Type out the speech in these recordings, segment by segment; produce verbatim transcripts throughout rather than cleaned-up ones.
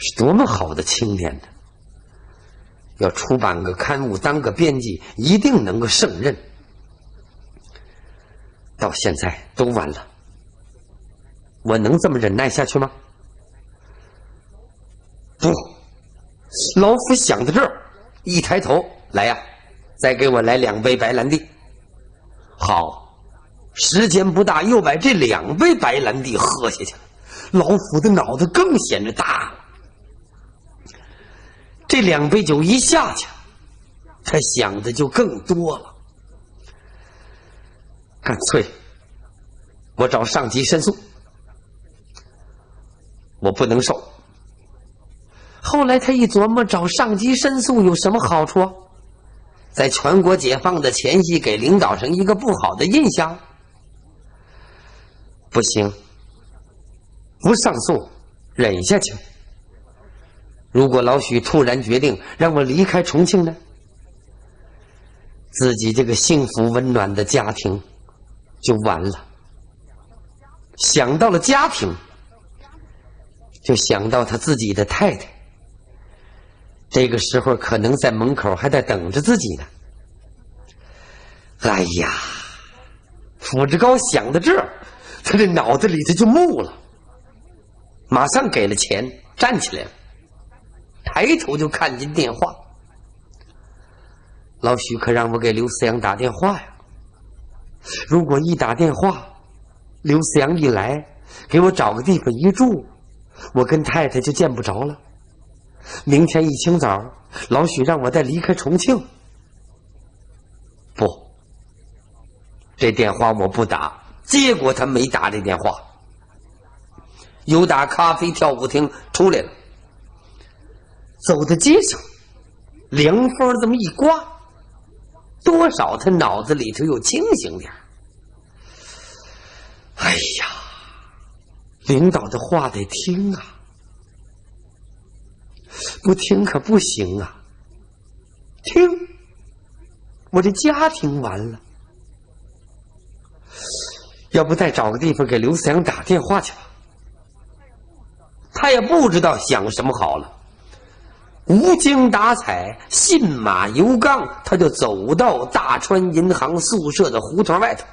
是多么好的青年呢！要出版个刊物，当个编辑，一定能够胜任。到现在都完了，我能这么忍耐下去吗？不，老夫想到这儿，一抬头，来呀，再给我来两杯白兰地。好，时间不大，又把这两杯白兰地喝下去了。老夫的脑子更显着大了。这两杯酒一下去，他想的就更多了。干脆，我找上级申诉，我不能受。后来他一琢磨，找上级申诉有什么好处啊？在全国解放的前夕，给领导上一个不好的印象。不行，不上诉，忍下去。如果老许突然决定让我离开重庆呢？自己这个幸福温暖的家庭就完了。想到了家庭，就想到他自己的太太，这个时候可能在门口还在等着自己呢。哎呀，傅志高想到这儿，他这脑子里头就木了，马上给了钱，站起来了，抬头就看见电话。老许可让我给刘思阳打电话呀，如果一打电话，刘思阳一来，给我找个地方一住，我跟太太就见不着了。明天一清早，老许让我再离开重庆。不，这电话我不打。结果他没打这电话，又打咖啡跳舞厅出来了。走到街上，凉风这么一刮，多少他脑子里头又清醒点。哎呀，领导的话得听啊，不听可不行啊！听，我这家庭完了。要不再找个地方给刘思阳打电话去吧？他也不知道想什么好了，无精打采，信马由缰，他就走到大川银行宿舍的胡同外头。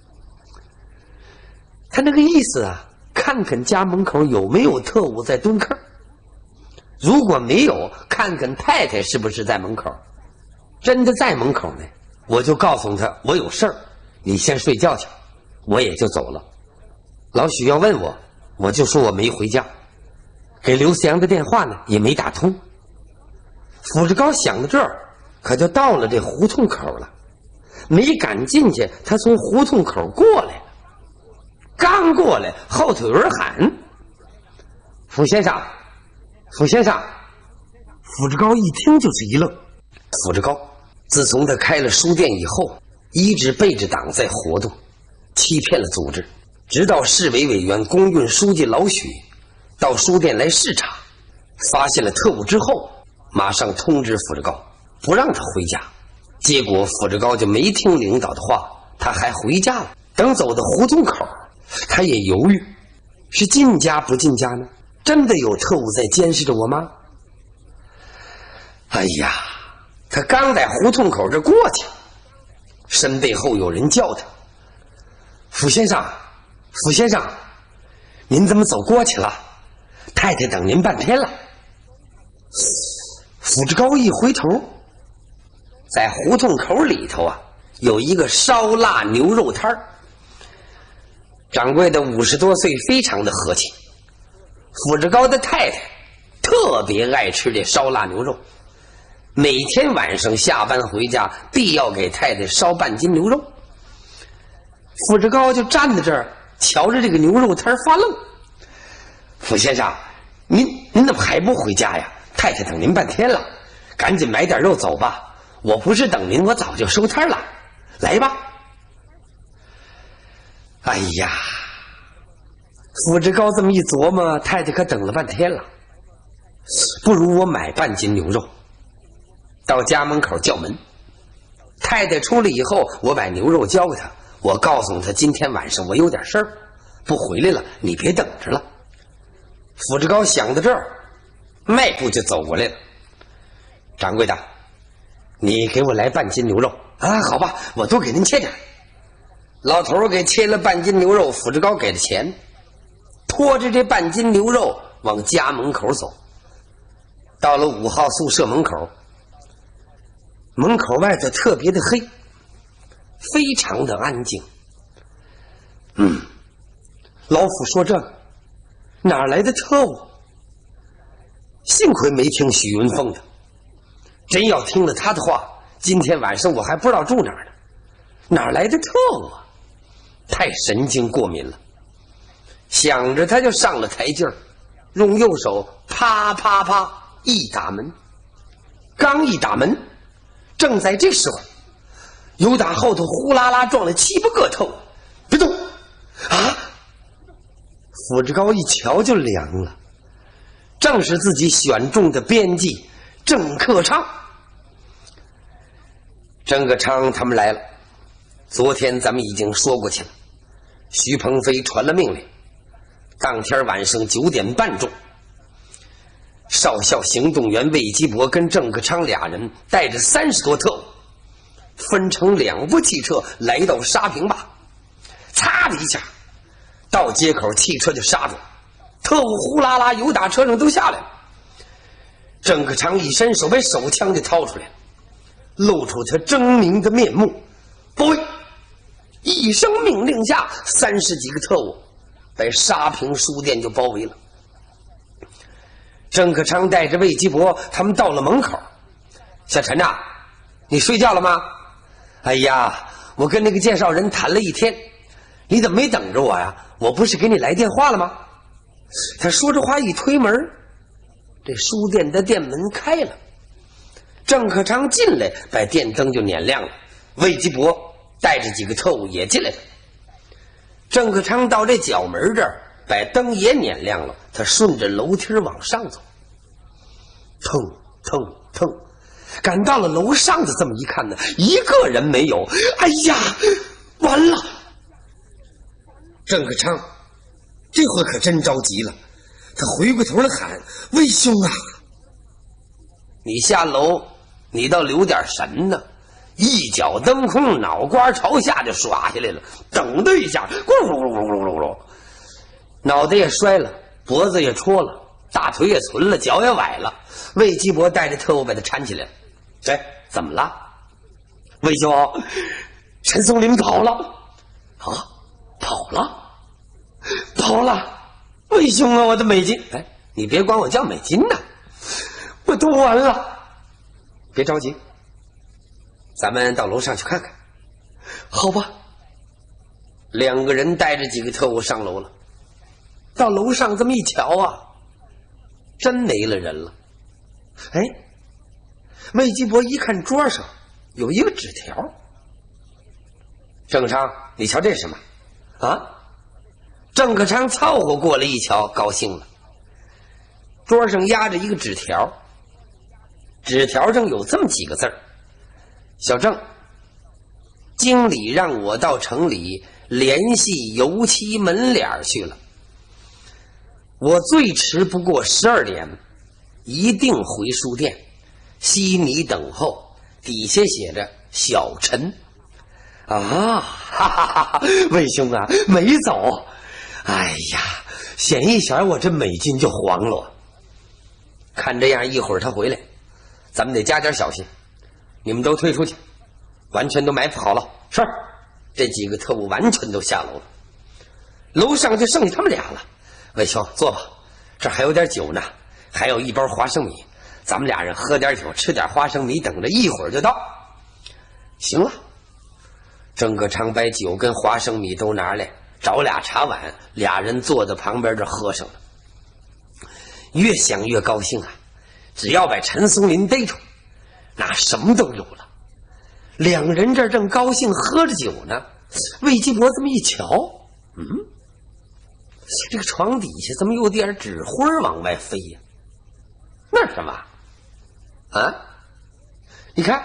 他那个意思啊，看看家门口有没有特务在蹲客，如果没有，看看太太是不是在门口。真的在门口呢，我就告诉他我有事儿，你先睡觉去，我也就走了。老许要问我，我就说我没回家。给刘思阳的电话呢也没打通。傅志高想到这儿，可就到了这胡同口了，没敢进去，他从胡同口过来了。刚过来，后头有人喊：“傅先生，傅先生！”傅志高一听就是一愣。傅志高自从他开了书店以后，一直背着党在活动，欺骗了组织，直到市委委员、工运书记老许到书店来视察，发现了特务之后，马上通知傅志高不让他回家。结果傅志高就没听领导的话，他还回家了。等走到胡同口，他也犹豫，是进家不进家呢？真的有特务在监视着我吗？哎呀，他刚在胡同口这过去，身背后有人叫他：“傅先生，傅先生，您怎么走过去了？太太等您半天了。”傅志高一回头，在胡同口里头啊，有一个烧腊牛肉摊儿。掌柜的五十多岁，非常的和气。傅志高的太太特别爱吃这烧腊牛肉，每天晚上下班回家必要给太太烧半斤牛肉。傅志高就站在这儿，瞧着这个牛肉摊发愣。傅先生，您您怎么还不回家呀？太太等您半天了，赶紧买点肉走吧。我不是等您，我早就收摊了。来吧。哎呀，傅志高这么一琢磨，太太可等了半天了，不如我买半斤牛肉，到家门口叫门。太太出来以后，我把牛肉交给她，我告诉她今天晚上我有点事儿，不回来了，你别等着了。傅志高想到这儿， 迈步就走过来了。掌柜的，你给我来半斤牛肉啊？好吧，我多给您切点。老头给切了半斤牛肉，福志高给了钱，拖着这半斤牛肉往家门口走。到了五号宿舍门口，门口外头特别的黑，非常的安静。嗯，老虎说这个哪来的特务？幸亏没听许云凤的，真要听了他的话，今天晚上我还不知道住哪儿呢。哪来的特务啊？太神经过敏了。想着他就上了台阶儿，用右手啪啪啪一打门。刚一打门，正在这时候，有打后头呼啦啦撞了七八个特务。别动啊！福志高一瞧就凉了，正是自己选中的编辑郑克昌。郑克昌他们来了，昨天咱们已经说过去了。徐鹏飞传了命令，当天晚上九点半钟，少校行动员魏基伯跟郑克昌俩人带着三十多特务，分成两部汽车来到沙坪坝。嚓的一下，到街口汽车就刹住，特务呼啦啦由打车上都下来了。郑克昌一伸手把手枪就掏出来，露出他狰狞的面目。包围！一声命令下，三十几个特务把沙坪书店就包围了。郑克昌带着魏基伯他们到了门口。小陈呐、啊，你睡觉了吗？哎呀，我跟那个介绍人谈了一天，你怎么没等着我呀？我不是给你来电话了吗？他说着话一推门，这书店的店门开了，郑克昌进来，把电灯就点亮了。魏基伯带着几个特务也进来了。郑克昌到这角门这儿，把灯也点亮了。他顺着楼梯往上走，腾腾腾，赶到了楼上的这么一看呢，一个人没有。哎呀，完了！郑克昌这回可真着急了，他回过头来喊：“魏兄啊，你下楼，你倒留点神呢！”一脚蹬空，脑瓜朝下就刷下来了，噔的一下，咕噜咕噜咕噜咕噜，脑袋也摔了，脖子也戳了，大腿也存了，脚也崴了。魏基伯带着特务把他搀起来了。哎，怎么了？魏兄，陈松林跑了。啊，跑了，跑了！魏兄啊，我的美金！哎，你别管我叫美金呐，我都完了。别着急。咱们到楼上去看看。好吧。两个人带着几个特务上楼了。到楼上这么一瞧啊，真没了人了。哎，魏基伯一看桌上有一个纸条。郑克昌，你瞧这是什么啊？郑克昌凑合过来一瞧，高兴了。桌上压着一个纸条，纸条上有这么几个字儿：小郑，经理让我到城里联系油漆门脸去了，我最迟不过十二点一定回书店，悉你等候。底下写着小陈。啊，哈哈哈哈！魏兄啊，没走。哎呀，显一想我这美金就黄了。看这样，一会儿他回来，咱们得加点小心。你们都退出去，完全都埋伏好了。是。这几个特务完全都下楼了，楼上就剩下他们俩了。魏兄，坐吧，这还有点酒呢，还有一包花生米，咱们俩人喝点酒，吃点花生米，等着一会儿就到。行了。郑克昌把酒跟花生米都拿来，找俩茶碗，俩人坐在旁边这喝上了。越想越高兴啊，只要把陈松林逮住，那什么都有了。两人这正高兴喝着酒呢，魏基伯这么一瞧，嗯，这个床底下怎么有点纸灰往外飞呀？那是什么啊？你看，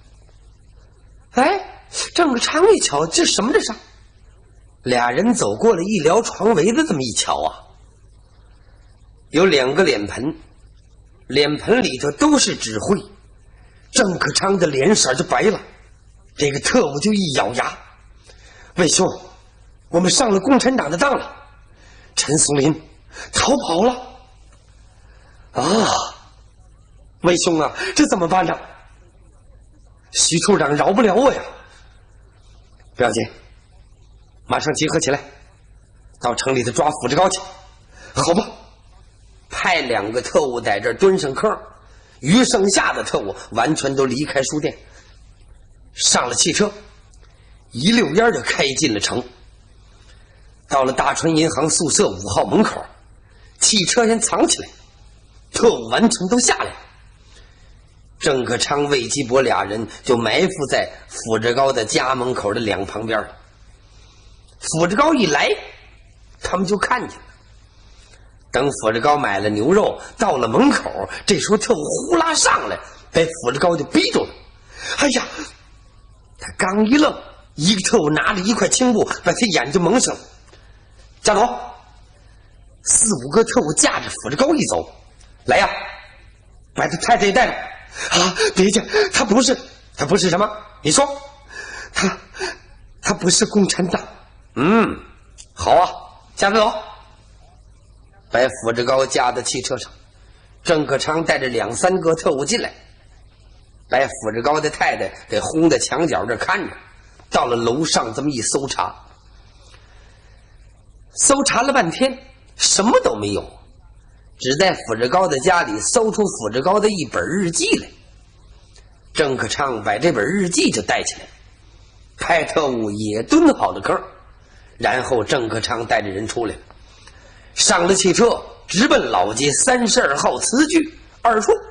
哎，郑克昌一瞧，这什么这是？俩人走过了一撩床围子，这么一瞧啊，有两个脸盆， 脸盆里头都是纸灰，郑可昌的脸色就白了。这个特务就一咬牙：“魏兄，我们上了共产党的当了，陈松林逃跑了。”啊，魏兄啊，这怎么办呢？徐处长饶不了我呀！不要紧，马上集合起来，到城里头抓傅志高去。好吧，派两个特务在这儿蹲上坑，余剩下的特务完全都离开书店，上了汽车，一溜烟就开进了城。到了大川银行宿舍五号门口，汽车先藏起来，特务完全都下来。郑可昌、魏基伯俩人就埋伏在傅志高的家门口的两旁边。傅志高一来，他们就看见了。等傅志高买了牛肉到了门口，这时候特务呼啦上来，被傅志高就逼住了。哎呀，他刚一愣，一个特务拿着一块青布把他眼就蒙上了。架走！四五个特务架着傅志高一走，来呀，把他太太也带来。啊，别介，他不是，他不是什么？你说，他，他不是共产党。嗯，好啊，架走。把傅志高架到汽车上，郑可昌带着两三个特务进来，把傅志高的太太给轰在墙角这看着。到了楼上这么一搜查，搜查了半天，什么都没有，只在傅志高的家里搜出傅志高的一本日记来。郑可昌把这本日记就带起来，派特务也蹲好了坑，然后郑可昌带着人出来了，上了汽车，直奔老街三十二号词句二处。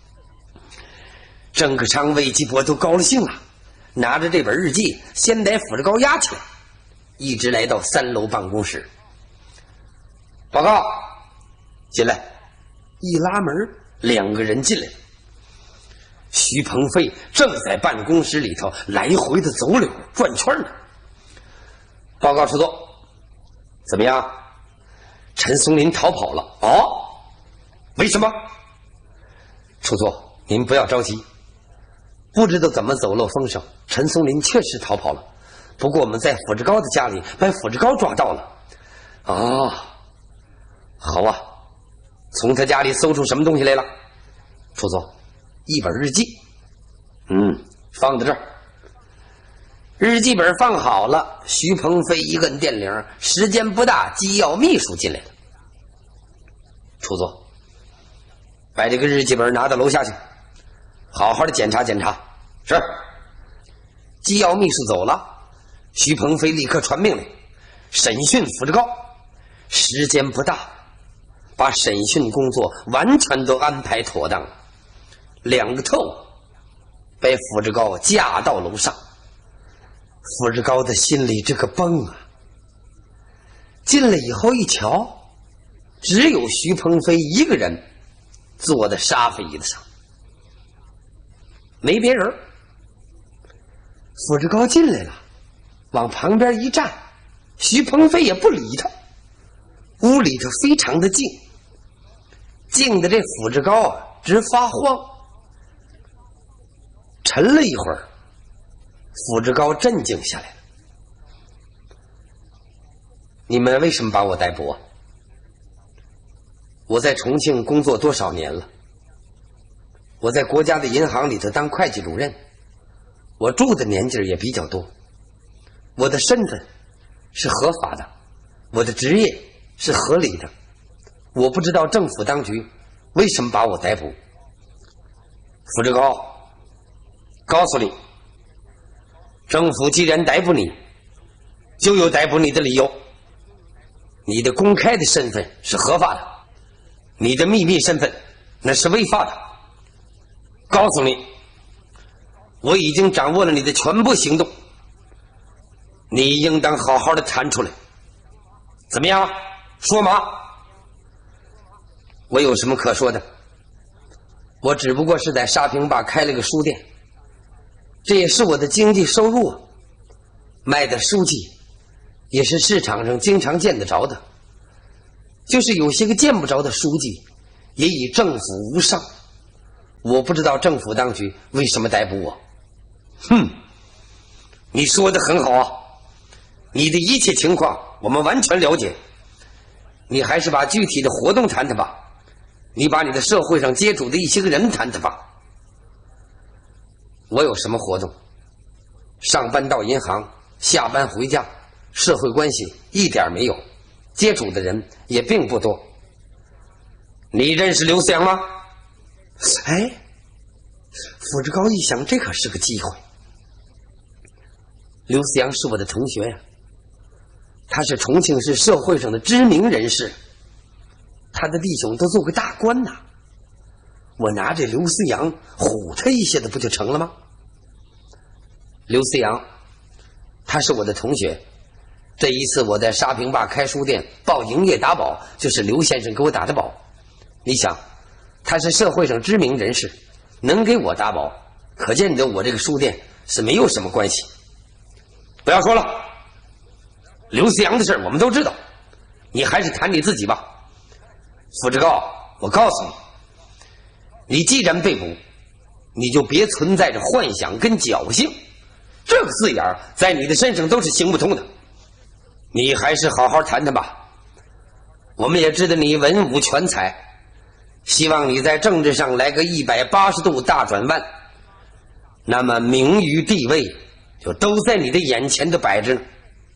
郑可昌、魏基伯都高了兴了，拿着这本日记，先把傅志高押起来，一直来到三楼办公室。报告，进来。一拉门，两个人进来了。徐鹏飞正在办公室里头来回的走溜转圈呢。报告处座，怎么样？陈松林逃跑了。哦，为什么？处座，您不要着急，不知道怎么走漏风声，陈松林确实逃跑了。不过我们在傅志高的家里把傅志高抓到了。哦，好啊，从他家里搜出什么东西来了？处座，一本日记。嗯，放在这儿。日记本放好了，徐鹏飞一摁电铃，时间不大，机要秘书进来了。处座，把这个日记本拿到楼下去，好好的检查检查。是。机要秘书走了，徐鹏飞立刻传命令，审讯傅志高。时间不大，把审讯工作完全都安排妥当了。两个特务被傅志高架到楼上，傅志高的心里这个崩啊！进来以后一瞧，只有徐鹏飞一个人坐在沙发椅子上，没别人。傅志高进来了，往旁边一站，徐鹏飞也不理他。屋里头非常的静，静的这傅志高啊直发慌。沉了一会儿，傅志高镇静下来了。你们为什么把我逮捕啊？我在重庆工作多少年了，我在国家的银行里头当会计主任，我住的年纪也比较多，我的身份是合法的，我的职业是合理的，我不知道政府当局为什么把我逮捕。傅志高，告诉你，政府既然逮捕你，就有逮捕你的理由。你的公开的身份是合法的，你的秘密身份那是违法的。告诉你，我已经掌握了你的全部行动，你应当好好的谈出来。怎么样？说嘛？我有什么可说的？我只不过是在沙坪坝开了个书店，这也是我的经济收入啊。卖的书籍也是市场上经常见得着的，就是有些个见不着的书籍， 也以政府无上。我不知道政府当局为什么逮捕我。哼，你说的很好啊，你的一切情况我们完全了解。你还是把具体的活动谈谈吧，你把你的社会上接触的一些个人谈谈吧。我有什么活动？上班到银行，下班回家，社会关系一点没有，接触的人也并不多。你认识刘思阳吗？哎，傅志高一想，这可是个机会。刘思阳是我的同学呀，他是重庆市社会上的知名人士，他的弟兄都做过大官呐。我拿这刘思阳唬他一下子不就成了吗？刘思阳，他是我的同学。这一次我在沙坪坝开书店报营业打保，就是刘先生给我打的保。你想，他是社会上知名人士，能给我打保，可见得我这个书店是没有什么关系。不要说了，刘思阳的事我们都知道，你还是谈你自己吧。傅志高，我告诉你，你既然被捕，你就别存在着幻想跟侥幸，这个字眼在你的身上都是行不通的。你还是好好谈谈吧。我们也知道你文武全才，希望你在政治上来个一百八十度大转弯，那么名誉地位就都在你的眼前的摆着呢。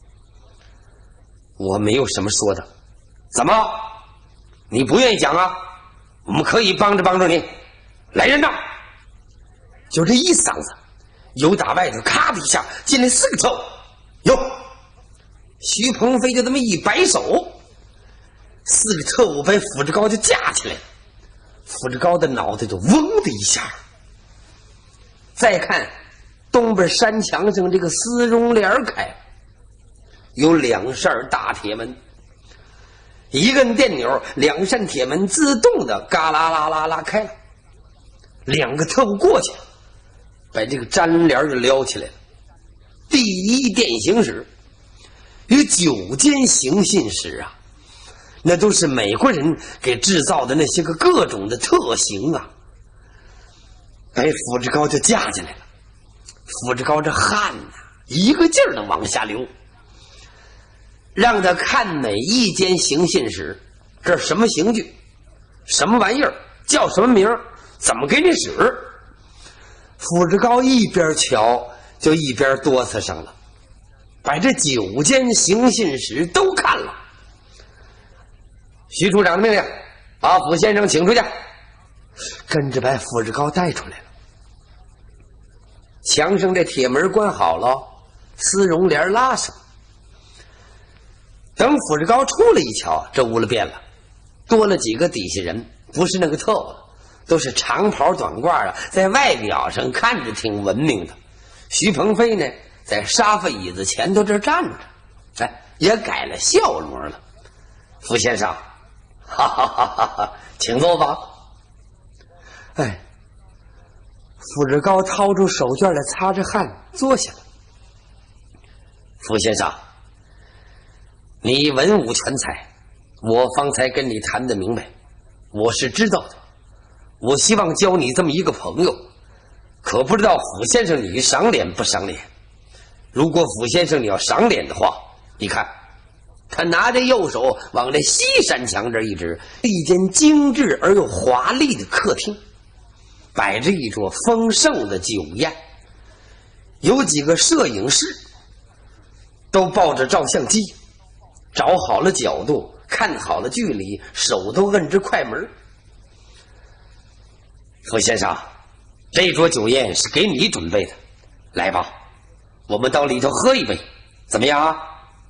我没有什么说的。怎么？你不愿意讲啊？我们可以帮着帮助你。来人呐！就这一嗓子，由打外头咔的一下进来四个臭。哟，徐鹏飞就这么一摆手，四个特务把傅志高就架起来了。傅志高的脑袋就嗡的一下。再看东边山墙上这个丝绒帘开，有两扇大铁门，一个电钮，两扇铁门自动的嘎啦啦啦啦开了。两个特务过去，把这个毡帘就撩起来了。第一电刑室有九间刑信室啊，那都是美国人给制造的那些个各种的特刑啊。把傅志高就架进来了。傅志高这汗呐、啊，一个劲儿的往下流。让他看每一间刑信室，这是什么刑具，什么玩意儿，叫什么名，怎么给你使。傅志高一边瞧就一边哆嗦上了，把这九间刑信室都看了。徐处长的命令，把傅先生请出去。跟着把傅志高带出来了。墙上这铁门关好了，丝绒帘拉上。等傅志高出来一瞧，这屋里变了，多了几个底下人，不是那个特务了，都是长袍短褂啊，在外表上看着挺文明的。徐鹏飞呢，在沙发椅子前头这站着，哎，也改了笑容了。傅先生，哈哈哈哈哈，请坐吧。哎，傅志高掏出手绢来擦着汗，坐下了。傅先生，你文武全才，我方才跟你谈得明白，我是知道的。我希望交你这么一个朋友，可不知道傅先生你赏脸不赏脸。如果傅先生你要赏脸的话，你看他拿着右手往这西山墙这一指，一间精致而又华丽的客厅，摆着一桌丰盛的酒宴，有几个摄影师都抱着照相机，找好了角度，看好了距离，手都摁着快门。傅先生，这桌酒宴是给你准备的，来吧，我们到里头喝一杯，怎么样啊？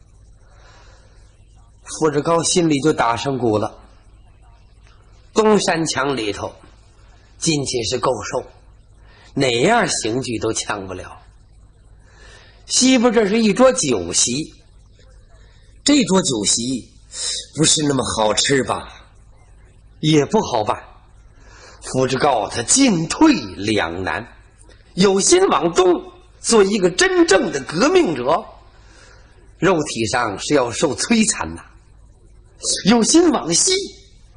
傅志高心里就打上鼓了。东山墙里头进去是够受，哪样刑具都抢不了。西边这是一桌酒席，这桌酒席不是那么好吃吧，也不好办。傅志高他进退两难，有心往东做一个真正的革命者，肉体上是要受摧残的；有心往西